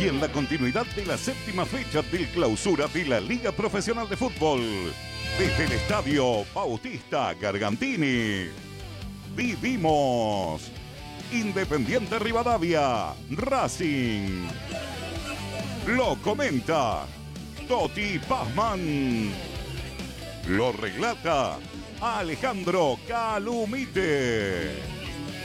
y en la continuidad de la séptima fecha del clausura de la Liga Profesional de Fútbol. Desde el Estadio Bautista Gargantini, vivimos Independiente Rivadavia, Racing. Lo comenta Toti Pazman. Lo relata Alejandro Calumite.